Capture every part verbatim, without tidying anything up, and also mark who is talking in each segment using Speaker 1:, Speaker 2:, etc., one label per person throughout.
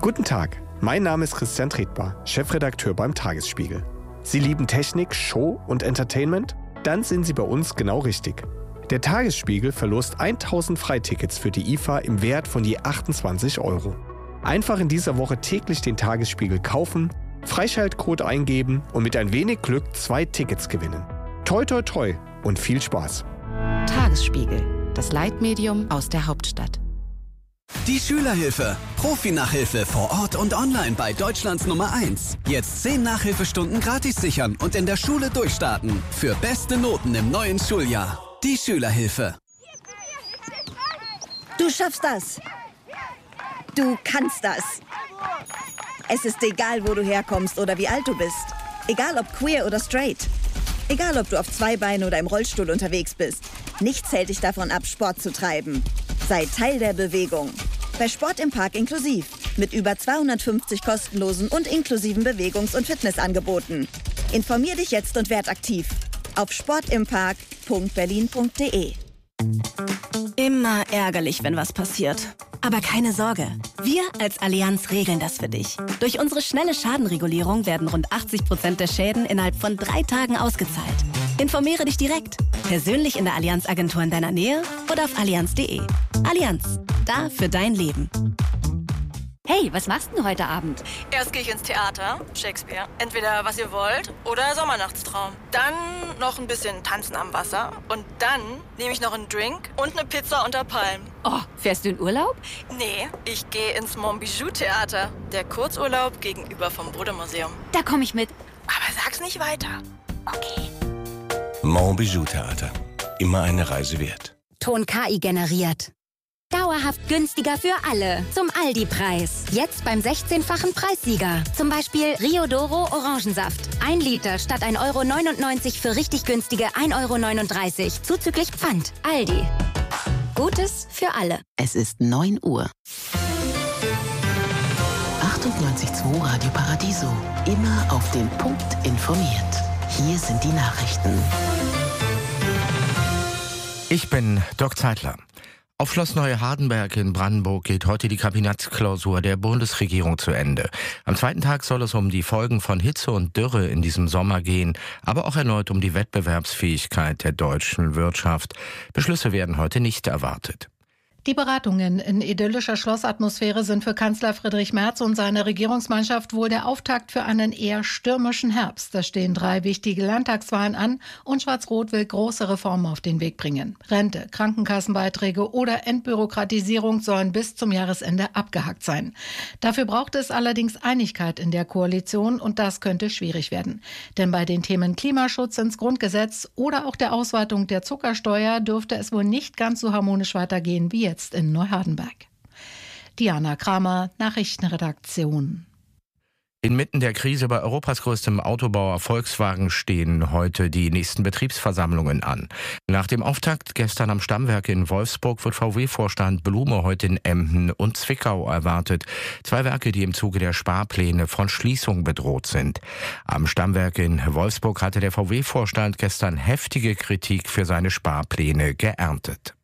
Speaker 1: Guten Tag, mein Name ist Christian Tretbar, Chefredakteur beim Tagesspiegel. Sie lieben Technik, Show und Entertainment? Dann sind Sie bei uns genau richtig. Der Tagesspiegel verlost tausend Freitickets für die I F A im Wert von je achtundzwanzig Euro. Einfach in dieser Woche täglich den Tagesspiegel kaufen, Freischaltcode eingeben und mit ein wenig Glück zwei Tickets gewinnen. Toi toi toi und viel Spaß.
Speaker 2: Tagesspiegel, das Leitmedium aus der Hauptstadt.
Speaker 3: Die Schülerhilfe. Profi-Nachhilfe vor Ort und online bei Deutschlands Nummer eins. Jetzt zehn Nachhilfestunden gratis sichern und in der Schule durchstarten. Für beste Noten im neuen Schuljahr. Die Schülerhilfe.
Speaker 4: Du schaffst das. Du kannst das. Es ist egal, wo du herkommst oder wie alt du bist. Egal ob queer oder straight. Egal ob du auf zwei Beinen oder im Rollstuhl unterwegs bist. Nichts hält dich davon ab, Sport zu treiben. Sei Teil der Bewegung. Bei Sport im Park inklusiv. Mit über zweihundertfünfzig kostenlosen und inklusiven Bewegungs- und Fitnessangeboten. Informier dich jetzt und werd aktiv. Auf sportimpark punkt berlin punkt de.
Speaker 5: Immer ärgerlich, wenn was passiert. Aber keine Sorge, wir als Allianz regeln das für dich. Durch unsere schnelle Schadenregulierung werden rund achtzig Prozent der Schäden innerhalb von drei Tagen ausgezahlt. Informiere dich direkt, persönlich in der Allianz-Agentur in deiner Nähe oder auf allianz punkt de. Allianz, da für dein Leben.
Speaker 6: Hey, was machst du heute Abend?
Speaker 7: Erst gehe ich ins Theater, Shakespeare. Entweder Was ihr wollt oder Sommernachtstraum. Dann noch ein bisschen Tanzen am Wasser. Und dann nehme ich noch einen Drink und eine Pizza unter Palmen.
Speaker 6: Oh, fährst du in Urlaub?
Speaker 7: Nee, ich gehe ins Montbijou-Theater. Der Kurzurlaub gegenüber vom Bode-Museum.
Speaker 6: Da komme ich mit.
Speaker 7: Aber sag's nicht weiter.
Speaker 6: Okay.
Speaker 8: Montbijou-Theater. Immer eine Reise wert.
Speaker 9: Ton K I generiert. Dauerhaft günstiger für alle. Zum Aldi-Preis. Jetzt beim sechzehnfachen Preissieger. Zum Beispiel Rio Doro Orangensaft. Ein Liter statt ein Euro neunundneunzig für richtig günstige ein Euro neununddreißig. Zuzüglich Pfand. Aldi. Gutes für alle.
Speaker 2: Es ist neun Uhr.
Speaker 10: achtundneunzig Komma zwei Radio Paradiso. Immer auf den Punkt informiert. Hier sind die Nachrichten.
Speaker 11: Ich bin Dirk Zeitler. Auf Schloss Neuhardenberg in Brandenburg geht heute die Kabinettsklausur der Bundesregierung zu Ende. Am zweiten Tag soll es um die Folgen von Hitze und Dürre in diesem Sommer gehen, aber auch erneut um die Wettbewerbsfähigkeit der deutschen Wirtschaft. Beschlüsse werden heute nicht erwartet.
Speaker 12: Die Beratungen in idyllischer Schlossatmosphäre sind für Kanzler Friedrich Merz und seine Regierungsmannschaft wohl der Auftakt für einen eher stürmischen Herbst. Da stehen drei wichtige Landtagswahlen an und Schwarz-Rot will große Reformen auf den Weg bringen. Rente, Krankenkassenbeiträge oder Entbürokratisierung sollen bis zum Jahresende abgehakt sein. Dafür braucht es allerdings Einigkeit in der Koalition und das könnte schwierig werden. Denn bei den Themen Klimaschutz ins Grundgesetz oder auch der Ausweitung der Zuckersteuer dürfte es wohl nicht ganz so harmonisch weitergehen wie jetzt. Jetzt in Neuhardenberg. Diana Kramer, Nachrichtenredaktion.
Speaker 11: Inmitten der Krise bei Europas größtem Autobauer Volkswagen stehen heute die nächsten Betriebsversammlungen an. Nach dem Auftakt gestern am Stammwerk in Wolfsburg wird V W-Vorstand Blume heute in Emden und Zwickau erwartet. Zwei Werke, die im Zuge der Sparpläne von Schließung bedroht sind. Am Stammwerk in Wolfsburg hatte der V W-Vorstand gestern heftige Kritik für seine Sparpläne geerntet.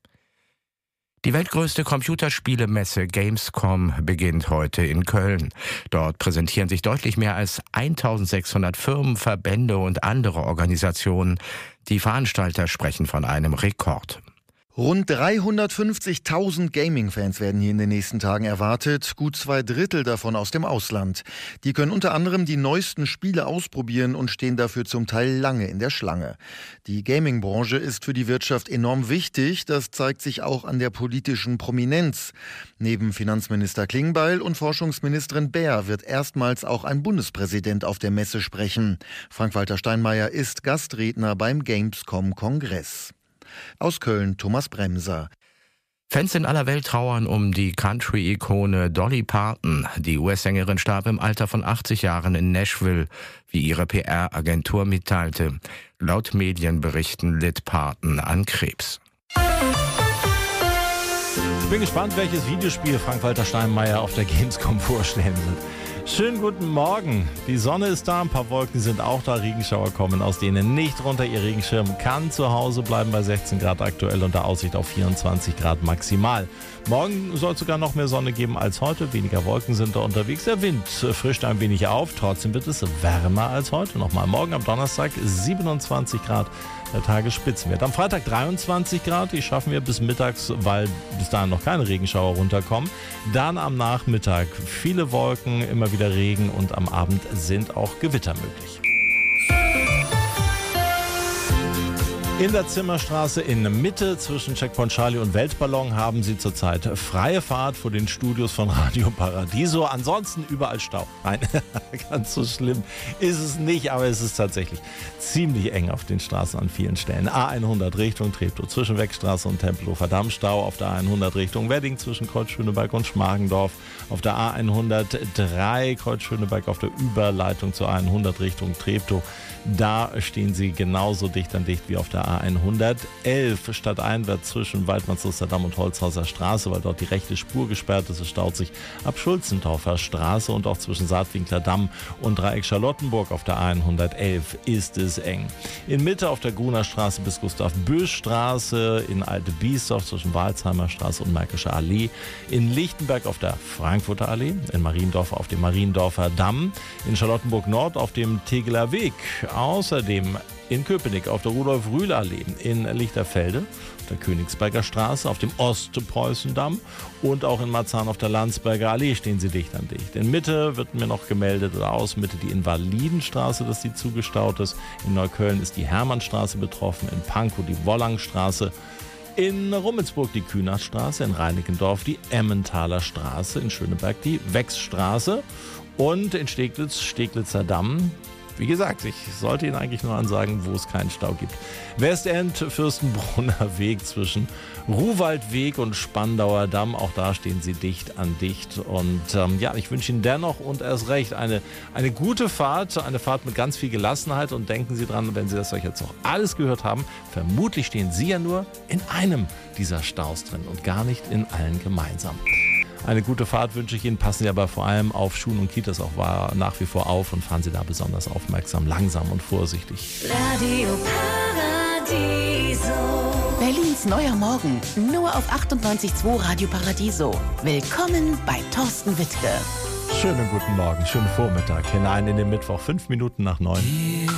Speaker 11: Die weltgrößte Computerspielemesse Gamescom beginnt heute in Köln. Dort präsentieren sich deutlich mehr als eintausendsechshundert Firmen, Verbände und andere Organisationen. Die Veranstalter sprechen von einem Rekord.
Speaker 13: Rund dreihundertfünfzigtausend Gaming-Fans werden hier in den nächsten Tagen erwartet, gut zwei Drittel davon aus dem Ausland. Die können unter anderem die neuesten Spiele ausprobieren und stehen dafür zum Teil lange in der Schlange. Die Gaming-Branche ist für die Wirtschaft enorm wichtig, das zeigt sich auch an der politischen Prominenz. Neben Finanzminister Klingbeil und Forschungsministerin Baer wird erstmals auch ein Bundespräsident auf der Messe sprechen. Frank-Walter Steinmeier ist Gastredner beim Gamescom-Kongress. Aus Köln Thomas Bremser.
Speaker 11: Fans in aller Welt trauern um die Country-Ikone Dolly Parton. Die U S-Sängerin starb im Alter von achtzig Jahren in Nashville, wie ihre P R-Agentur mitteilte. Laut Medienberichten litt Parton an Krebs.
Speaker 14: Ich bin gespannt, welches Videospiel Frank-Walter Steinmeier auf der Gamescom vorstellen wird. Schönen guten Morgen. Die Sonne ist da, ein paar Wolken sind auch da. Regenschauer kommen aus denen nicht runter. Ihr Regenschirm kann zu Hause bleiben bei sechzehn Grad aktuell und der Aussicht auf vierundzwanzig Grad maximal. Morgen soll es sogar noch mehr Sonne geben als heute. Weniger Wolken sind da unterwegs. Der Wind frischt ein wenig auf. Trotzdem wird es wärmer als heute. Nochmal morgen am Donnerstag siebenundzwanzig Grad. Der Tagesspitzenwert. Am Freitag dreiundzwanzig Grad, die schaffen wir bis mittags, weil bis dahin noch keine Regenschauer runterkommen. Dann am Nachmittag viele Wolken, immer wieder Regen und am Abend sind auch Gewitter möglich. In der Zimmerstraße in Mitte zwischen Checkpoint Charlie und Weltballon haben Sie zurzeit freie Fahrt vor den Studios von Radio Paradiso. Ansonsten überall Stau. Nein, ganz so schlimm ist es nicht, aber es ist tatsächlich ziemlich eng auf den Straßen an vielen Stellen. A hundert Richtung Treptow zwischen Weckstraße und Tempelhofer Damm Stau. Auf der A hundert Richtung Wedding zwischen Kreuzschöneberg und Schmargendorf. Auf der A hundertdrei Kreuzschöneberg auf der Überleitung zur A hundert Richtung Treptow. Da stehen Sie genauso dicht an dicht wie auf der A hundertelf stadteinwärts zwischen Waldmannsluster Damm und Holzhauser Straße, weil dort die rechte Spur gesperrt ist. Es staut sich ab Schulzentaufer Straße und auch zwischen Saatwinkler Damm und Dreieck Charlottenburg auf der A hundertelf ist es eng. In Mitte auf der Gruner Straße bis Gustav-Bösch-Straße, in Alte Biesdorf zwischen Walsheimer Straße und Märkischer Allee, in Lichtenberg auf der Frankfurter Allee, in Mariendorf auf dem Mariendorfer Damm, in Charlottenburg Nord auf dem Tegeler Weg. Außerdem in Köpenick auf der Rudolf-Rühl-Allee, in Lichterfelde, auf der Königsberger Straße, auf dem Ostpreußendamm und auch in Marzahn auf der Landsberger Allee stehen sie dicht an dicht. In Mitte wird mir noch gemeldet, oder aus Mitte die Invalidenstraße, dass die zugestaut ist. In Neukölln ist die Hermannstraße betroffen, in Pankow die Wollangstraße. In Rummelsburg die Kühnerstraße, in Reinickendorf die Emmentaler Straße, in Schöneberg die Wechsstraße und in Steglitz Steglitzer Damm. Wie gesagt, ich sollte Ihnen eigentlich nur ansagen, wo es keinen Stau gibt. Westend Fürstenbrunner Weg zwischen Ruhwaldweg und Spandauer Damm. Auch da stehen Sie dicht an dicht. Und ähm, ja, ich wünsche Ihnen dennoch und erst recht eine, eine gute Fahrt, eine Fahrt mit ganz viel Gelassenheit. Und denken Sie dran, wenn Sie das euch jetzt noch alles gehört haben, vermutlich stehen Sie ja nur in einem dieser Staus drin und gar nicht in allen gemeinsam. Eine gute Fahrt wünsche ich Ihnen, passen Sie aber vor allem auf Schulen und Kitas auch nach wie vor auf und fahren Sie da besonders aufmerksam, langsam und vorsichtig.
Speaker 10: Radio Paradiso. Berlins neuer Morgen, nur auf achtundneunzig Komma zwei Radio Paradiso. Willkommen bei Thorsten Wittke.
Speaker 14: Schönen guten Morgen, schönen Vormittag hinein in den Mittwoch, fünf Minuten nach neun.